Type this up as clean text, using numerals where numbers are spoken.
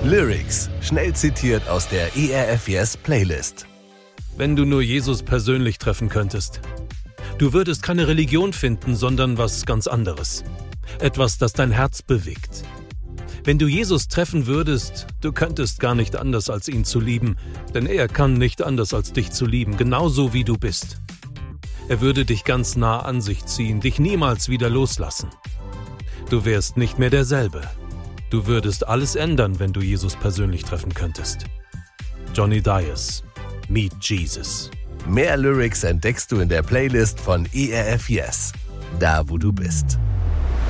Lyrics, schnell zitiert aus der ERF Yes Playlist. Wenn du nur Jesus persönlich treffen könntest. Du würdest keine Religion finden, sondern was ganz anderes. Etwas, das dein Herz bewegt. Wenn du Jesus treffen würdest, du könntest gar nicht anders, als ihn zu lieben, denn er kann nicht anders, als dich zu lieben, genauso wie du bist. Er würde dich ganz nah an sich ziehen, dich niemals wieder loslassen. Du wärst nicht mehr derselbe. Du würdest alles ändern, wenn du Jesus persönlich treffen könntest. Johnny Dias, Meet Jesus. Mehr Lyrics entdeckst du in der Playlist von ERF Yes, da wo du bist.